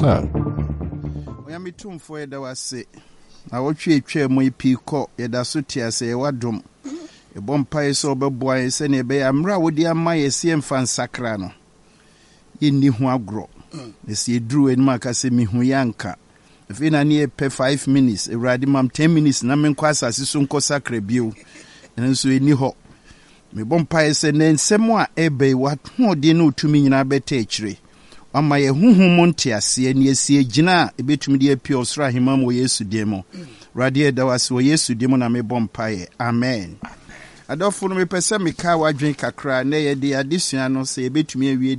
Oyami tumfo eda wase. Na wotwe etwa mu ipiko yeda so tiase ye wadom. Ebompa yeso obeboa yese ne be amra wodi ama yese emfa nsakra no. Yinni hu agro. Esi edru enum akase mihu yanka. Efi na ne pe 5 minutes, ewradi mam 10 minutes na menkwa asase so nko sakra bio. Enso eni ho. Me bompa yese ne nsemo a ebe watodi na otumi nyina beta ekire. Ama ye huhumu ntiase ni esi gina ebetumi de apia osra himam wo Yesu demo. Radie da wase wo Yesu demo na me bompa ye. Amen. Adofo no me pese me ka wadwen kakra na ye de adesua no se ebetumi awie